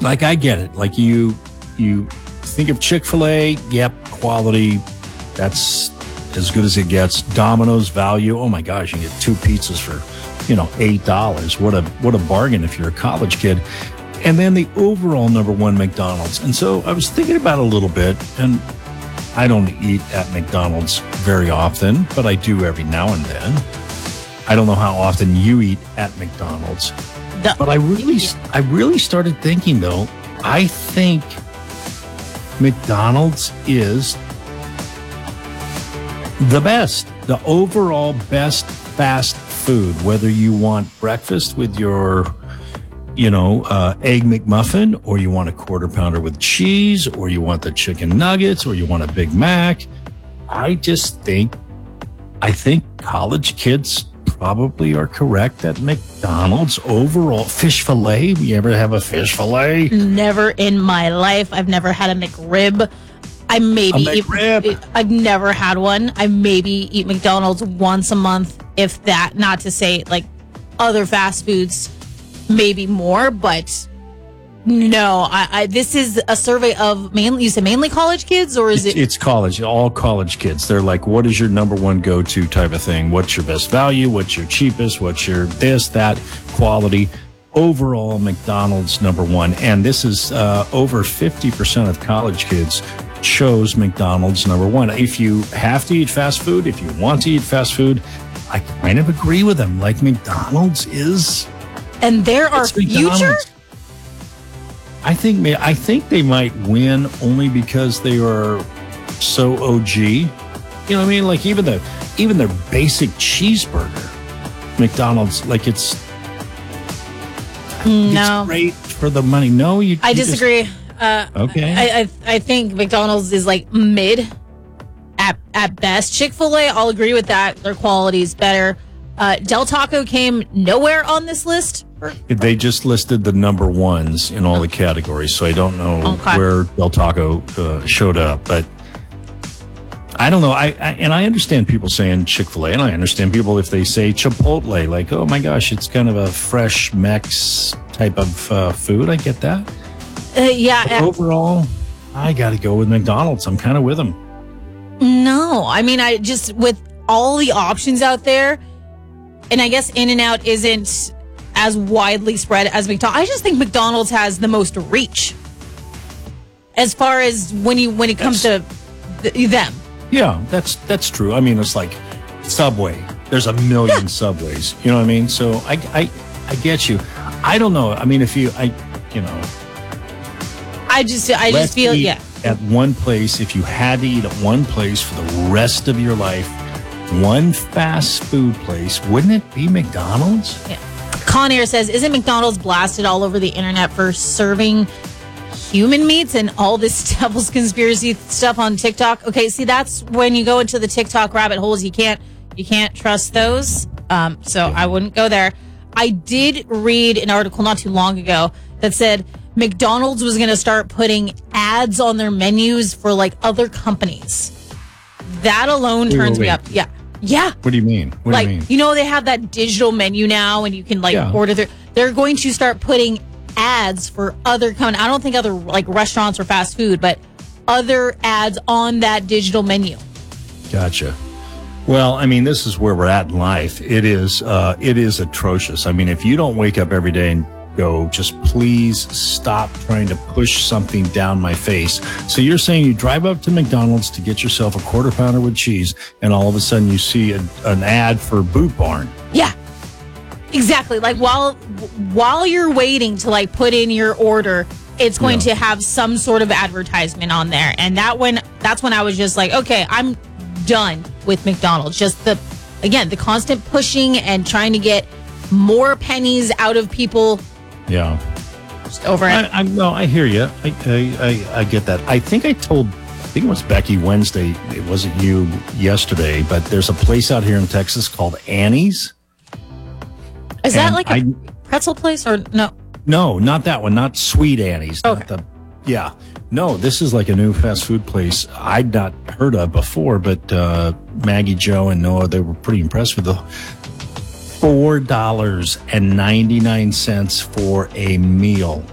like I get it. Like you think of Chick-fil-A, yep, quality, that's as good as it gets. Domino's value, oh my gosh, you get 2 pizzas for, $8. What a bargain if you're a college kid. And then the overall number one, McDonald's. And so I was thinking about it a little bit, and I don't eat at McDonald's very often, but I do every now and then. I don't know how often you eat at McDonald's. But I really started thinking, though, I think McDonald's is the best, the overall best fast food, whether you want breakfast with your, egg McMuffin, or you want a quarter pounder with cheese, or you want the chicken nuggets, or you want a Big Mac. I think college kids probably are correct that McDonald's overall. Fish fillet, you ever have a fish fillet? Never in my life. I've never had a McRib. I've never had one. I maybe eat McDonald's once a month, if that. Not to say like other fast foods, maybe more, but no. This is a survey of mainly college kids, or is it? It's college, all college kids. They're like, what is your number one go-to type of thing? What's your best value? What's your cheapest? What's your this, that, quality? Overall, McDonald's number one. And this is over 50% of college kids chose McDonald's number one. If you have to eat fast food, if you want to eat fast food, I kind of agree with them. Like, McDonald's is... And there are future? I think they might win only because they are so OG. You know what I mean? Like, even their basic cheeseburger, McDonald's, like, it's great for the money. No, I disagree. Okay. I think McDonald's is like mid at best. Chick-fil-A, I'll agree with that. Their quality is better. Del Taco came nowhere on this list. They just listed the number ones in all the categories, so I don't know where Del Taco showed up. But I don't know. I understand people saying Chick-fil-A, and I understand people if they say Chipotle, like, oh my gosh, it's kind of a fresh Mex type of food. I get that. Yeah. But overall, I got to go with McDonald's. I'm kind of with them. No, I mean, I just, with all the options out there, and I guess In-N-Out isn't as widely spread as McDonald's. I just think McDonald's has the most reach as far as when it comes to them. Yeah, that's true. I mean, it's like Subway. There's a million Subways. You know what I mean? So I get you. I don't know. I mean, I just feel at one place, if you had to eat at one place for the rest of your life, one fast food place, wouldn't it be McDonald's? Yeah. Con Air says, isn't McDonald's blasted all over the internet for serving human meats and all this devil's conspiracy stuff on TikTok? Okay, see, that's when you go into the TikTok rabbit holes, you can't trust those. So I wouldn't go there. I did read an article not too long ago that said McDonald's was going to start putting ads on their menus for like other companies. That alone turns me up. Yeah. Yeah. What do you mean? What do you mean? They have that digital menu now and you can order they're going to start putting ads for other companies. I don't think other like restaurants or fast food, but other ads on that digital menu. Gotcha. Well, I mean, this is where we're at in life. It is atrocious. I mean, if you don't wake up every day and go, just please stop trying to push something down my face. So you're saying you drive up to McDonald's to get yourself a quarter pounder with cheese, and all of a sudden you see an ad for Boot Barn. Yeah, exactly. Like while you're waiting to like put in your order, it's going to have some sort of advertisement on there. And that's when I was just like, okay, I'm done with McDonald's. Just the constant pushing and trying to get more pennies out of people. Yeah. Just over it. I hear you. I get that. I think it was Becky Wednesday. It wasn't you yesterday, but there's a place out here in Texas called Annie's. Is that like a pretzel place or no? No, not that one. Not Sweet Annie's. Okay. No, this is like a new fast food place I'd not heard of before, but Maggie, Joe, and Noah, they were pretty impressed with the $4.99 for a meal.